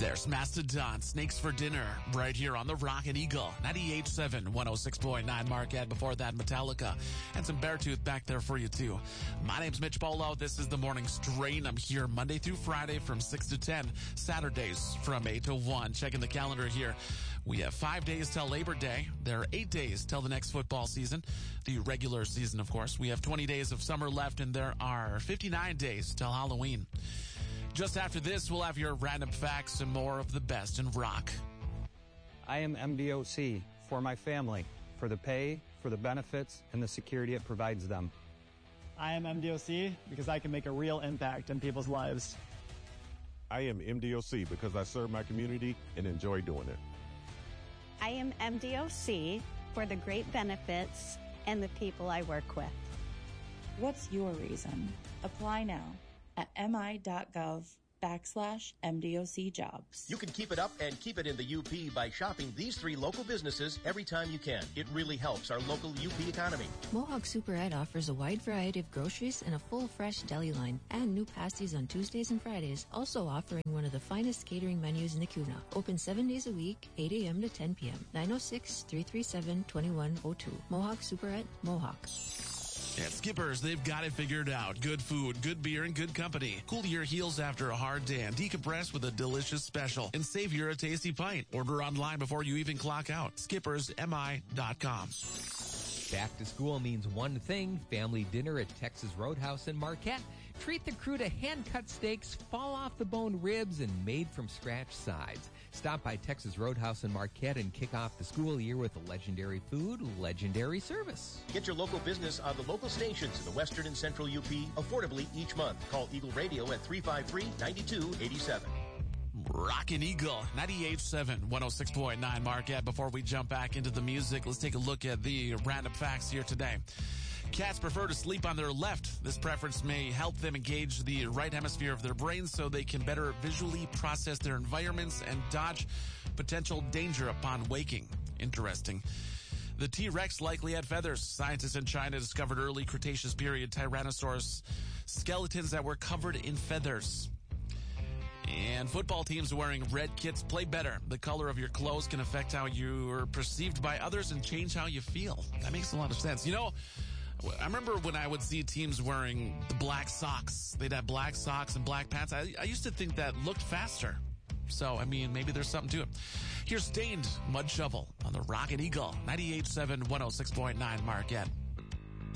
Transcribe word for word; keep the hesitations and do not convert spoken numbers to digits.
There's Mastodon, Snakes for Dinner, right here on the Rocket Eagle, ninety-eight point seven, one oh six point nine Marquette. Before that, Metallica, and some Beartooth back there for you, too. My name's Mitch Bolo. This is The Morning Strain. I'm here Monday through Friday from six to ten, Saturdays from eight to one. Checking the calendar here. We have five days till Labor Day. There are eight days till the next football season, the regular season, of course. We have twenty days of summer left, and there are fifty-nine days till Halloween. Just after this, we'll have your random facts and more of the best in rock. I am M D O C for my family, for the pay, for the benefits, and the security it provides them. I am M D O C because I can make a real impact in people's lives. I am M D O C because I serve my community and enjoy doing it. I am M D O C for the great benefits and the people I work with. What's your reason? Apply now at mi.gov backslash MDOC jobs. You can keep it up and keep it in the U P by shopping these three local businesses every time you can. It really helps our local U P economy. Mohawk Superette offers a wide variety of groceries and a full fresh deli line and new pasties on Tuesdays and Fridays, also offering one of the finest catering menus in the Kuna. Open seven days a week, eight a.m. to ten p.m. nine oh six, three three seven, two one oh two. Mohawk Superette, Mohawk. At Skipper's, they've got it figured out. Good food, good beer, and good company. Cool your heels after a hard day and decompress with a delicious special. And save your a tasty pint. Order online before you even clock out. Skippers M I dot com. Back to school means one thing, family dinner at Texas Roadhouse in Marquette. Treat the crew to hand-cut steaks, fall-off-the-bone ribs, and made-from-scratch sides. Stop by Texas Roadhouse in Marquette and kick off the school year with legendary food, legendary service. Get your local business on the local stations in the western and central U P affordably each month. Call Eagle Radio at three five three, nine two eight seven. Rockin' Eagle, ninety-eight point seven, one oh six point nine Marquette. Before we jump back into the music, let's take a look at the random facts here today. Cats prefer to sleep on their left. This preference may help them engage the right hemisphere of their brains so they can better visually process their environments and dodge potential danger upon waking. Interesting. The T-Rex likely had feathers. Scientists in China discovered early Cretaceous period Tyrannosaurus skeletons that were covered in feathers. And football teams wearing red kits play better. The color of your clothes can affect how you are perceived by others and change how you feel. That makes a lot of sense. You know, I remember when I would see teams wearing the black socks. They'd have black socks and black pants. I, I used to think that looked faster. So, I mean, maybe there's something to it. Here's Stained Mud Shovel on the Rocket Eagle, ninety-eight point seven, one oh six point nine Marquette.